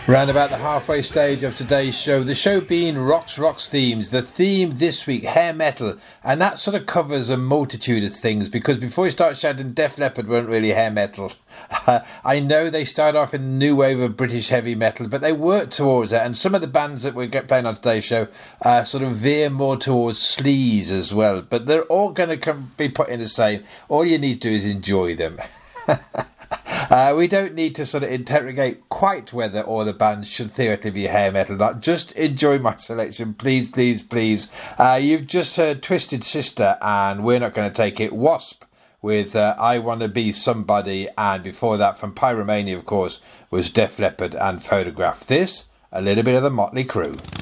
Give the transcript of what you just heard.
Round about the halfway stage of today's show, the show being Rocks Themes. The theme this week, hair metal, and that sort of covers a multitude of things, because before you start shouting, Def Leppard weren't really hair metal. I know they started off in a new wave of British heavy metal, but they worked towards it, and some of the bands that we're playing on today's show sort of veer more towards sleaze as well, but they're all going to be put in the same. All you need to do is enjoy them. We don't need to sort of interrogate quite whether all the bands should theoretically be hair metal or not. Just enjoy my selection, please, please, please. You've just heard Twisted Sister, and we're not going to take it. Wasp with I Wanna Be Somebody, and before that, from Pyromania, of course, was Def Leppard and Photograph. This, a little bit of the Motley Crue.